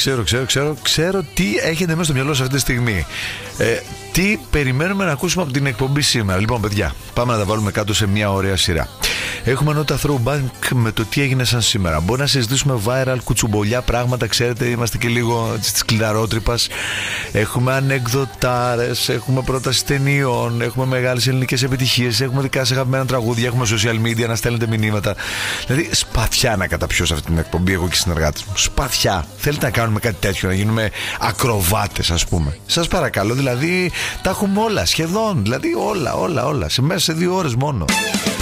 Ξέρω τι έχετε μέσα στο μυαλό σας αυτή τη στιγμή. Τι περιμένουμε να ακούσουμε από την εκπομπή σήμερα. Λοιπόν, παιδιά, πάμε να τα βάλουμε κάτω σε μια ωραία σειρά. Έχουμε νότα throwback με το τι έγινε σαν σήμερα. Μπορεί να συζητήσουμε viral, κουτσουμπολιά πράγματα. Ξέρετε, είμαστε και λίγο της κλειδαρότρυπας. Έχουμε ανεκδοτάρες, έχουμε πρόταση ταινιών, έχουμε μεγάλες ελληνικές επιτυχίες, έχουμε δικά σας αγαπημένα τραγούδια, έχουμε social media να στέλνετε μηνύματα. Δηλαδή, σπαθιά να καταπιώ σε αυτή την εκπομπή, εγώ και οι συνεργάτες μου. Σπαθιά. Θέλετε να κάνουμε κάτι τέτοιο, να γίνουμε ακροβάτες, ας πούμε? Σας παρακαλώ, δηλαδή, τα έχουμε όλα σχεδόν. Δηλαδή, όλα. Μέσα σε 2 ώρες μόνο.